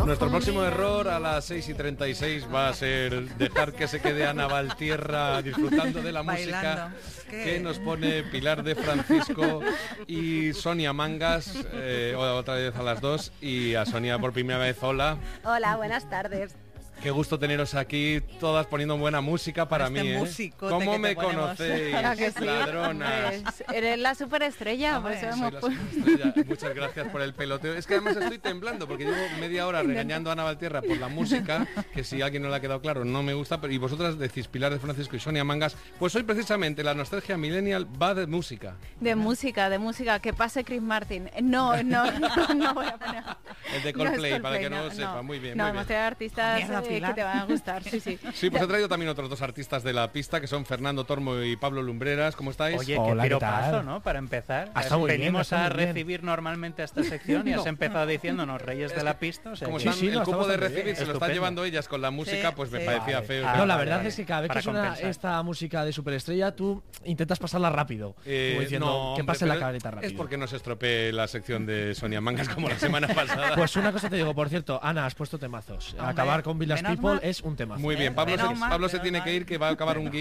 Nuestro próximo error a las 6:36 va a ser dejar que se quede Ana Valtierra disfrutando de la música que nos pone Pilar de Francisco y Sonia Mangas, otra vez a las 2, y a Sonia por primera vez. Hola. Hola, buenas tardes. Qué gusto teneros aquí, todas poniendo buena música para mí, ¿eh? ¿Cómo me conocéis, sí, ladronas? Pues eres la superestrella, por eso soy la superestrella. Muchas gracias por el peloteo. Es que además estoy temblando porque llevo media hora regañando a Ana Valtierra por la música, que si a alguien no le ha quedado claro, no me gusta, pero y vosotras decís Pilar de Francisco y Sonia Mangas, pues hoy precisamente la nostalgia millennial va de música. De música, que pase Chris Martin. No voy a poner... El de Coldplay, para que no lo sepa, muy bien. No, muy hemos bien. traído artistas que te van a gustar, sí. Sí, pues he traído también otros dos artistas de la pista, que son Fernando Tormo y Pablo Lumbreras. ¿Cómo estáis? Oye, hola, qué ¿qué tal? piropazo, ¿no? Para empezar. Venimos a recibir normalmente a esta sección y has empezado diciéndonos Reyes de la Pista. O sea, como que... están, el cupo de recibir se lo Estupendo. están llevando ellas con la música, pues me parecía feo. No, la verdad es que cada vez Para que suena compensar. esta música de superestrella, tú intentas pasarla rápido. Como diciendo, no, que hombre, pase la pero careta rápido. es porque no se estropee la sección de Sonia Mangas como la semana pasada. Pues una cosa te digo, por cierto, Ana, has puesto temazos. Hombre, Acabar con Village menos People mal. es un temazo. Muy bien, Pablo se tiene que ir, que va a acabar un